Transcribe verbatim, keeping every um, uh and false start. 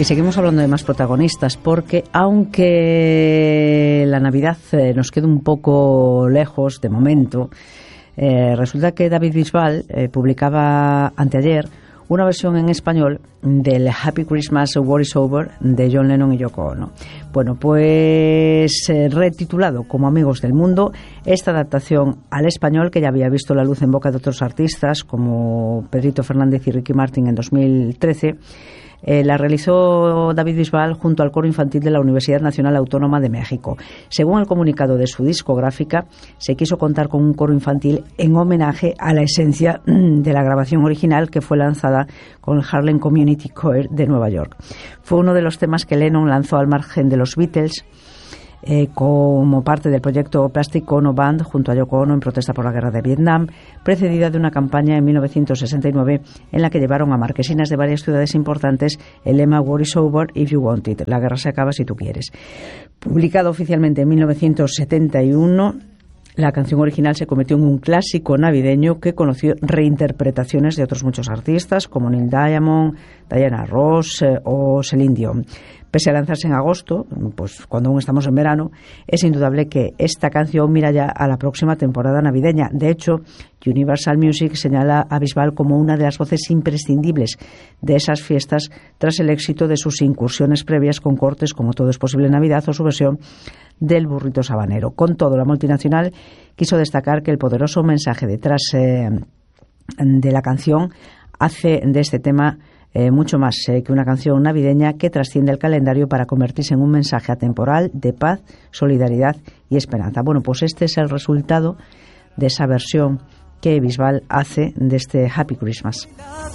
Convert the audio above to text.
Y seguimos hablando de más protagonistas, porque aunque la Navidad eh, nos queda un poco lejos de momento, eh, resulta que David Bisbal eh, publicaba anteayer una versión en español del Happy Christmas, War is Over de John Lennon y Yoko Ono. Bueno, pues eh, retitulado como Amigos del Mundo, esta adaptación al español, que ya había visto la luz en boca de otros artistas como Pedrito Fernández y Ricky Martin en dos mil trece, Eh, la realizó David Bisbal junto al coro infantil de la Universidad Nacional Autónoma de México. Según el comunicado de su discográfica, se quiso contar con un coro infantil en homenaje a la esencia de la grabación original, que fue lanzada con el Harlem Community Choir de Nueva York. Fue uno de los temas que Lennon lanzó al margen de los Beatles, Eh, como parte del proyecto Plastic Ono Band junto a Yoko Ono en protesta por la guerra de Vietnam, precedida de una campaña en mil novecientos sesenta y nueve en la que llevaron a marquesinas de varias ciudades importantes el lema War is over if you want it, la guerra se acaba si tú quieres. Publicado oficialmente en mil novecientos setenta y uno, la canción original se convirtió en un clásico navideño que conoció reinterpretaciones de otros muchos artistas como Neil Diamond, Diana Ross eh, o Celine Dion. Pese a lanzarse en agosto, pues cuando aún estamos en verano, es indudable que esta canción mira ya a la próxima temporada navideña. De hecho, Universal Music señala a Bisbal como una de las voces imprescindibles de esas fiestas tras el éxito de sus incursiones previas con cortes como Todo es posible en Navidad o su versión del Burrito Sabanero. Con todo, la multinacional quiso destacar que el poderoso mensaje detrás eh, de la canción hace de este tema Eh, mucho más eh, que una canción navideña que trasciende el calendario para convertirse en un mensaje atemporal de paz, solidaridad y esperanza. Bueno, pues este es el resultado de esa versión que Bisbal hace de este Happy Christmas.